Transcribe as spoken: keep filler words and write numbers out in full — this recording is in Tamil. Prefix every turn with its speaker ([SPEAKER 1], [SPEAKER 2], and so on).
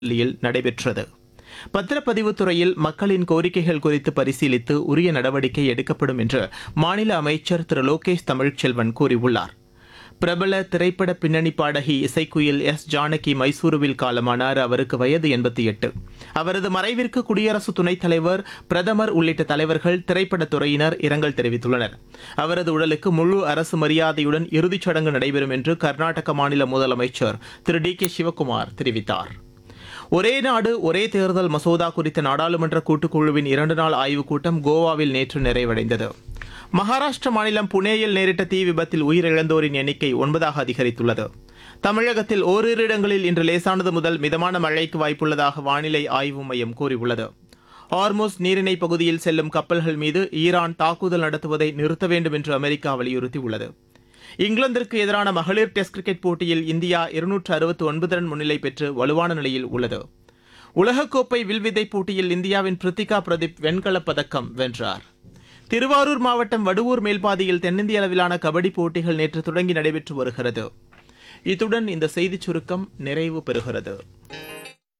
[SPEAKER 1] புதுதில்லியில் நடைபெற்றது. பத்திரப்பதிவுத் துறையில் மக்களின் கோரிக்கைகள் குறித்து பரிசீலித்து உரிய நடவடிக்கை எடுக்கப்படும் என்று மாநில அமைச்சர் திரு லோகேஷ் தமிழ்ச்செல்வன் கூறியுள்ளார். பிரபல திரைப்பட பின்னணி பாடகி இசைக்குயில் எஸ் ஜானகி மைசூருவில் காலமானார். அவருக்கு வயது எண்பத்தி எட்டு. அவரது மறைவிற்கு குடியரசு துணைத் தலைவர், பிரதமர் உள்ளிட்ட தலைவர்கள், திரைப்படத் துறையினர் இரங்கல் தெரிவித்துள்ளனர். அவரது உடலுக்கு முழு அரசு மரியாதையுடன் இறுதிச் சடங்கு நடைபெறும் என்று கர்நாடக மாநில முதலமைச்சர் திரு டி கே சிவக்குமார் தெரிவித்தார். ஒரே நாடு ஒரே தேர்தல் மசோதா குறித்த நாடாளுமன்ற கூட்டுக்குழுவின் இரண்டு நாள் ஆய்வுக் கூட்டம் கோவாவில் நேற்று நிறைவடைந்தது. மகாராஷ்டிர மாநிலம் புனேயில் நேரிட்ட தீ விபத்தில் உயிரிழந்தோரின் எண்ணிக்கை ஒன்பதாக அதிகரித்துள்ளது. தமிழகத்தில் ஓரிரு இடங்களில் இன்று லேசானது முதல் மிதமான மழைக்கு வாய்ப்புள்ளதாக வானிலை ஆய்வு மையம் கூறியுள்ளது. ஹார்முஸ் நீரிணை பகுதியில் செல்லும் கப்பல்கள் மீது ஈரான் தாக்குதல் நடத்துவதை நிறுத்த வேண்டும் என்று அமெரிக்கா வலியுறுத்தியுள்ளது. இங்கிலாந்திற்கு எதிரான மகளிர் டெஸ்ட் கிரிக்கெட் போட்டியில் இந்தியா இருநூற்று அறுபத்தி ஒன்பது ரன் முன்னிலை பெற்று வலுவான நிலையில் உள்ளது. உலகக்கோப்பை வில்வித்தை போட்டியில் இந்தியாவின் பிரித்திகா பிரதீப் வெண்கலப் பதக்கம் வென்றார். திருவாரூர் மாவட்டம் வடுவூர் மேல்பாதியில் தென்னிந்திய அளவிலான கபடி போட்டிகள் நேற்று தொடங்கி நடைபெற்று வருகிறது. இத்துடன் இந்த செய்திச் சுருக்கம் நிறைவு பெறுகிறது.